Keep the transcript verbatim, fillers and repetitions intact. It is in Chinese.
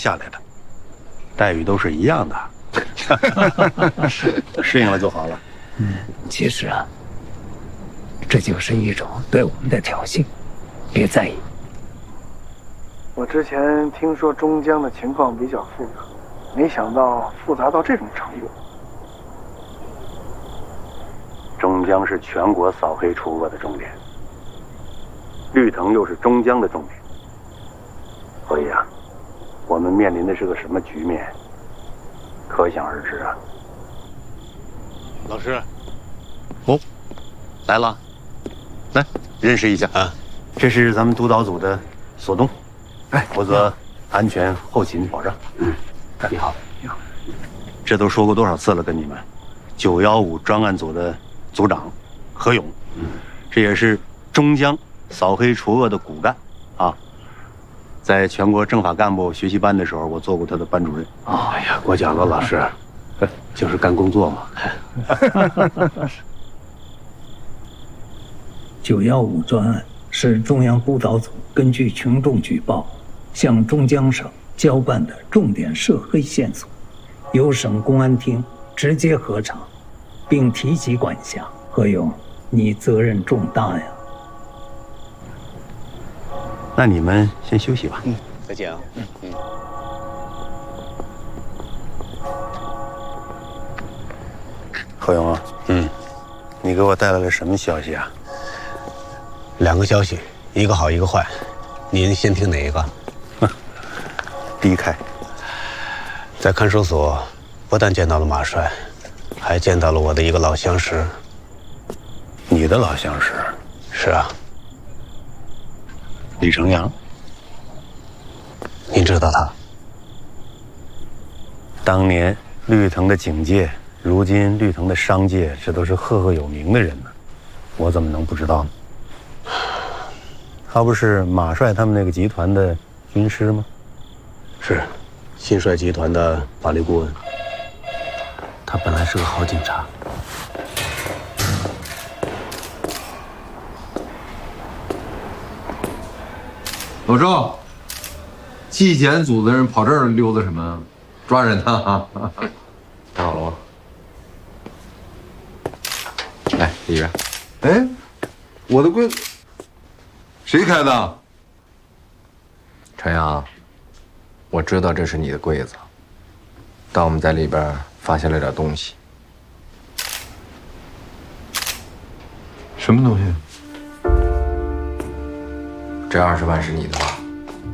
下来的，待遇都是一样的，适应了就好了。 嗯，其实啊，这就是一种对我们的挑衅，别在意。 我之前听说中江的情况比较复杂，没想到复杂到这种程度。 中江是全国扫黑除恶的重点，绿藤又是中江的重点，所以啊，我们面临的是个什么局面，可想而知啊。 老师，哦，来了，来认识一下啊， 这是咱们督导组的索东，哎，负责安全后勤保障。嗯， 你好，你好。 这都说过多少次了，跟你们，九幺五专案组的组长何勇，嗯，这也是中江扫黑除恶的骨干啊。在全国政法干部学习班的时候，我做过他的班主任。 哦，哎呀，过奖了，老师，就是干工作嘛。九幺五专案是中央督导组根据群众举报，向中江省交办的重点涉黑线索，由省公安厅直接核查，并提及管辖。何勇，你责任重大呀。 那你们先休息吧。 嗯，再见啊。嗯嗯。 何勇啊，嗯，你给我带来了什么消息啊？ 两个消息，一个好，一个坏，您先听哪一个？ 第一开， 在看守所，不但见到了马帅，还见到了我的一个老相识。 你的老相识？ 是啊。 李成阳， 您知道他？ 当年绿藤的警界，如今绿藤的商界，这都是赫赫有名的人呢，我怎么能不知道呢？他不是马帅他们那个集团的军师吗？ 是，新帅集团的法律顾问。他本来是个好警察。 老赵，纪检组的人跑这儿溜达什么？抓人呢？看好了吗？来，里边。哎，我的柜子，谁开的？陈阳，我知道这是你的柜子，但我们在里边发现了点东西。什么东西？这二十万是你的吧？